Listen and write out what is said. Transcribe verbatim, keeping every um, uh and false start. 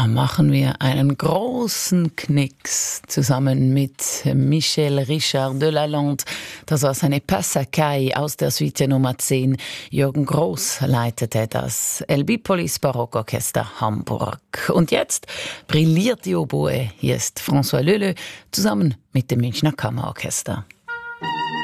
Da machen wir einen großen Knicks zusammen mit Michel Richard de Lalande. Das war seine Passacaille aus der Suite Nummer zehn. Jürgen Groß leitete das Elbipolis Barockorchester Hamburg. Und jetzt brilliert die Oboe. Hier ist François Leleux zusammen mit dem Münchner Kammerorchester.